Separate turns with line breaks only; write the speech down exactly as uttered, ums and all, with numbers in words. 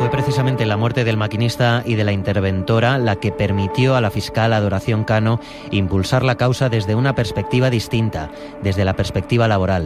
fue precisamente la muerte del maquinista y de la interventora la que permitió a la fiscal Adoración Cano impulsar la causa desde una perspectiva distinta, desde la perspectiva laboral.